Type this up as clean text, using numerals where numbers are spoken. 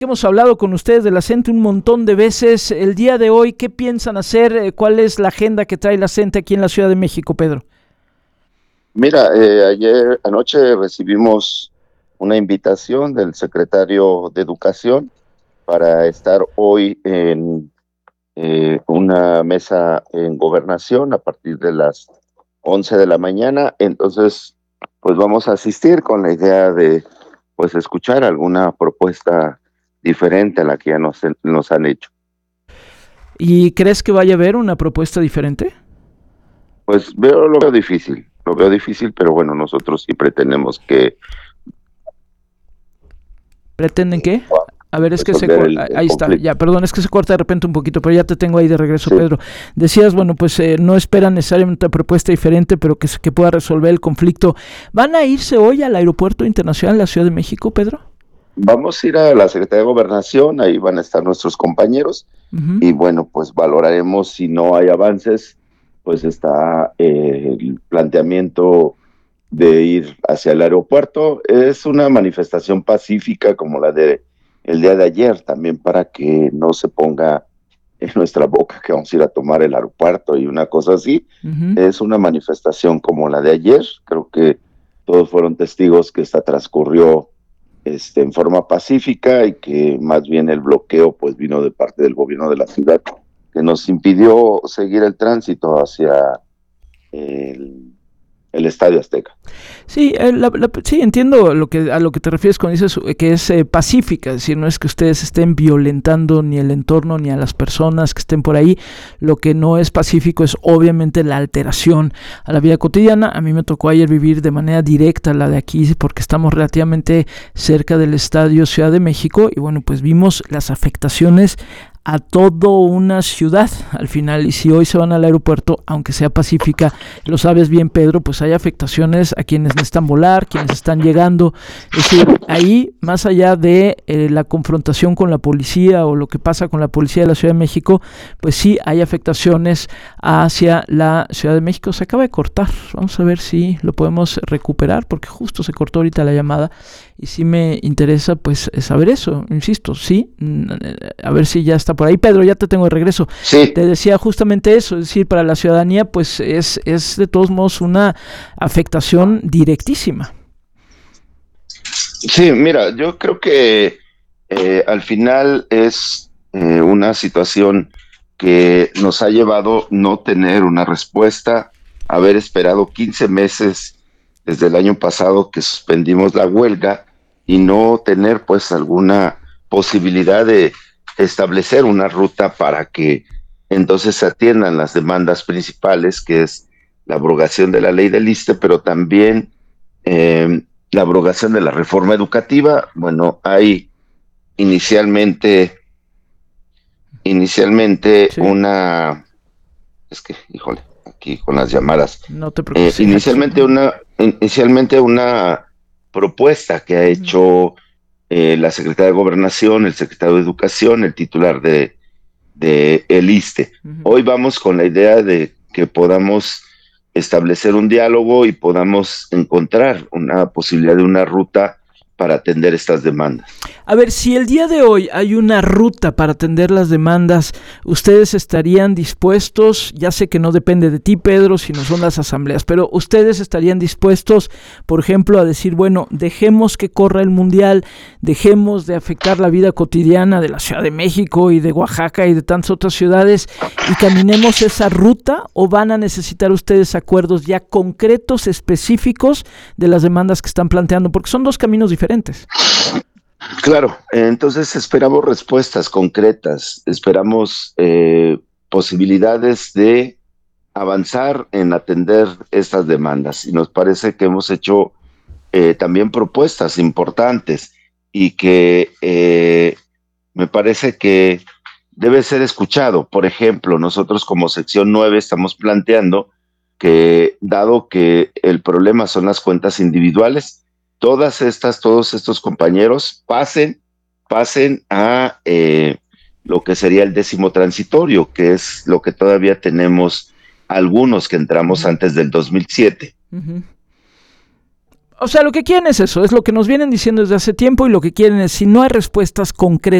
Hemos hablado con ustedes de la CENTE un montón de veces. El día de hoy, ¿qué piensan hacer? ¿Cuál es la agenda que trae la CENTE aquí en la Ciudad de México, Pedro? Mira, anoche recibimos una invitación del secretario de Educación para estar hoy en una mesa en Gobernación a partir de las 11 de la mañana. Entonces, pues vamos a asistir con la idea de pues escuchar alguna propuesta diferente a la que ya nos han hecho. ¿Y crees que vaya a haber una propuesta diferente? Pues lo veo difícil, pero bueno, nosotros siempre tenemos que ¿Pretenden qué? A ver, es que ahí está, conflicto. ya, perdón, es que se corta de repente un poquito, pero ya te tengo ahí de regreso, Sí. Pedro. Decías, bueno, pues no esperan necesariamente una propuesta diferente, pero que pueda resolver el conflicto. ¿Van a irse hoy al Aeropuerto Internacional de la Ciudad de México, Pedro? Vamos a ir a la Secretaría de Gobernación, ahí van a estar nuestros compañeros, y bueno, pues valoraremos si no hay avances, pues está el planteamiento de ir hacia el aeropuerto. Es una manifestación pacífica como la de el día de ayer, también para que no se ponga en nuestra boca que vamos a ir a tomar el aeropuerto y una cosa así. Es una manifestación como la de ayer, creo que todos fueron testigos que esta transcurrió en forma pacífica y que más bien el bloqueo pues vino de parte del gobierno de la ciudad que nos impidió seguir el tránsito hacia el Estadio Azteca. Sí, sí, entiendo a lo que te refieres cuando dices que es pacífica, es decir, no es que ustedes estén violentando ni el entorno ni a las personas que estén por ahí. Lo que no es pacífico es obviamente la alteración a la vida cotidiana. A mí me tocó ayer vivir de manera directa la de aquí porque estamos relativamente cerca del Estadio Ciudad de México y bueno, pues vimos las afectaciones a toda una ciudad al final, y si hoy se van al aeropuerto, aunque sea pacífica, lo sabes bien, Pedro, pues hay afectaciones a quienes necesitan volar, quienes están llegando. Es decir, ahí, más allá de la confrontación con la policía o lo que pasa con la policía de la Ciudad de México, pues sí hay afectaciones hacia la Ciudad de México. Se acaba de cortar, vamos a ver si lo podemos recuperar, porque justo se cortó ahorita la llamada, y sí me interesa pues saber eso, insisto, sí, a ver si ya está por ahí. Pedro, ya te tengo de regreso. Sí. Te decía justamente eso, es decir, para la ciudadanía pues es de todos modos una afectación directísima. Sí, mira, yo creo que al final es una situación que nos ha llevado no tener una respuesta, haber esperado 15 meses desde el año pasado que suspendimos la huelga y no tener pues alguna posibilidad de establecer una ruta para que entonces se atiendan las demandas principales, que es la abrogación de la ley del ISSSTE, pero también la abrogación de la reforma educativa. Bueno, hay inicialmente Sí. una, es que, híjole, aquí con las llamadas, No te preocupes. inicialmente una propuesta que ha hecho la Secretaría de Gobernación, el secretario de Educación, el titular de el ISSSTE. Hoy vamos con la idea de que podamos establecer un diálogo y podamos encontrar una posibilidad de una ruta para atender estas demandas. A ver, si el día de hoy hay una ruta para atender las demandas, ¿ustedes estarían dispuestos? Ya sé que no depende de ti, Pedro, sino son las asambleas, pero ¿ustedes estarían dispuestos, por ejemplo, a decir, bueno, dejemos que corra el Mundial, dejemos de afectar la vida cotidiana de la Ciudad de México y de Oaxaca y de tantas otras ciudades y caminemos esa ruta? ¿O van a necesitar ustedes acuerdos ya concretos, específicos de las demandas que están planteando? Porque son dos caminos diferentes. Claro, entonces esperamos respuestas concretas, esperamos posibilidades de avanzar en atender estas demandas y nos parece que hemos hecho también propuestas importantes y que me parece que debe ser escuchado. Por ejemplo, nosotros como sección 9 estamos planteando que, dado que el problema son las cuentas individuales, todos estos compañeros pasen a lo que sería el 10º transitorio, que es lo que todavía tenemos algunos que entramos antes del 2007. O sea, lo que quieren es eso, es lo que nos vienen diciendo desde hace tiempo y lo que quieren es, si no hay respuestas concretas,